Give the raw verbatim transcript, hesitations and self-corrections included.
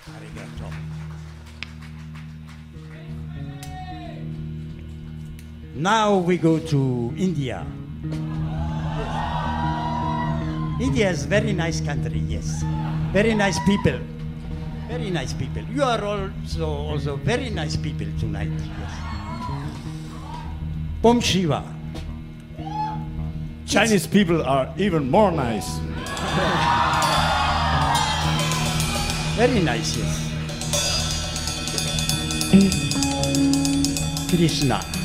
Arigato. Now we go to India. Yes. India is very nice country, yes. Very nice people. Very nice people. You are also also very nice people tonight, yes. Om Shiva. Chinese it's people are even more nice. Very nice, yes. Krishna.